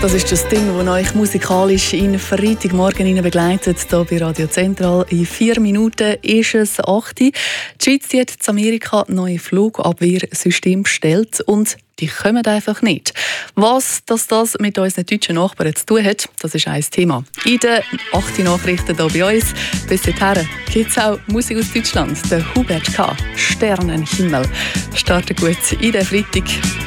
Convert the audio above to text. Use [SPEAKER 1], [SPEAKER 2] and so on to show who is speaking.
[SPEAKER 1] Das ist das Ding, das euch musikalisch in Freitagmorgen begleitet, hier bei Radio Zentral. In 4 Minuten ist es 8 Uhr. Die Schweiz hat in Amerika neue Flugabwehrsysteme bestellt und die kommen einfach nicht. Was das mit unseren deutschen Nachbarn zu tun hat, das ist ein Thema. In den 8 Nachrichten hier bei uns. Bis dahin gibt es auch Musik aus Deutschland. Der Hubert K. Sternenhimmel. Startet gut in den Freitag.